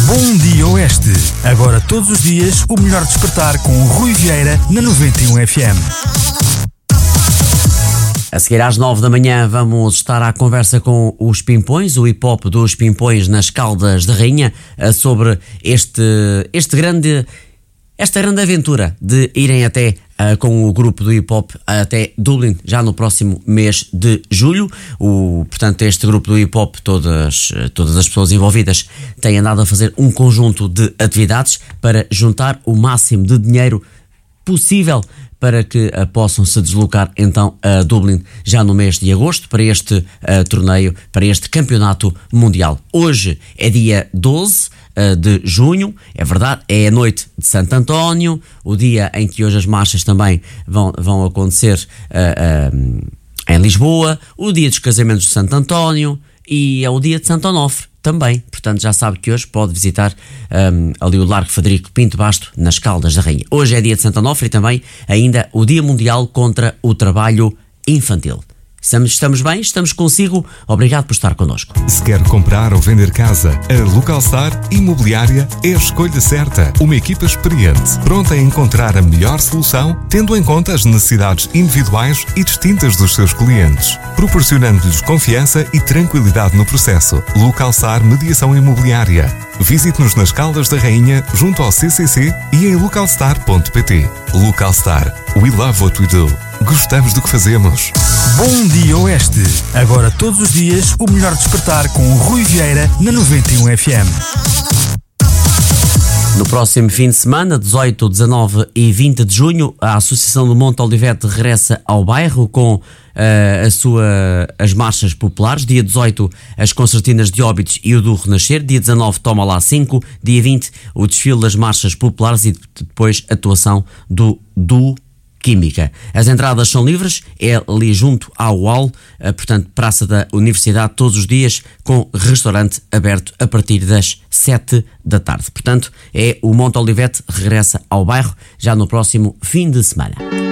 Bom Dia Oeste. Agora todos os dias o melhor despertar com o Rui Vieira na 91 FM. A seguir às 9 da manhã vamos estar à conversa com os Pimpões, o hip-hop dos Pimpões nas Caldas da Rainha, sobre esta grande aventura de irem até com o grupo do hip-hop até Dublin, já no próximo mês de julho. Portanto, este grupo do hip-hop, todas as pessoas envolvidas têm andado a fazer um conjunto de atividades para juntar o máximo de dinheiro possível para que possam se deslocar então a Dublin já no mês de agosto para este torneio, para este campeonato mundial. Hoje é dia 12 de junho, é verdade, é a noite de Santo António, o dia em que hoje as marchas também vão acontecer em Lisboa, o dia dos casamentos de Santo António e é o dia de Santo Onofre também. Portanto, já sabe que hoje pode visitar ali o Largo Frederico Pinto Basto, nas Caldas da Rainha. Hoje é dia de Santo Onofre e também ainda o Dia Mundial contra o Trabalho Infantil. Estamos bem? Estamos consigo? Obrigado por estar connosco. Se quer comprar ou vender casa, a Localstar Imobiliária é a escolha certa. Uma equipa experiente, pronta a encontrar a melhor solução, tendo em conta as necessidades individuais e distintas dos seus clientes, proporcionando-lhes confiança e tranquilidade no processo. Localstar Mediação Imobiliária. Visite-nos nas Caldas da Rainha, junto ao CCC e em localstar.pt. Localstar. We love what we do. Gostamos do que fazemos. Bom Dia Oeste. Agora todos os dias o melhor despertar com o Rui Vieira na 91 FM. No próximo fim de semana, 18, 19 e 20 de junho, a Associação do Monte Olivete regressa ao bairro com as marchas populares. Dia 18, as concertinas de Óbidos e o do Renascer. Dia 19, Toma Lá 5. Dia 20, o desfile das marchas populares e depois a atuação do Química. As entradas são livres, é ali junto ao UAL, portanto, Praça da Universidade, todos os dias, com restaurante aberto a partir das 7 da tarde. Portanto, o Monte Olivete regressa ao bairro já no próximo fim de semana.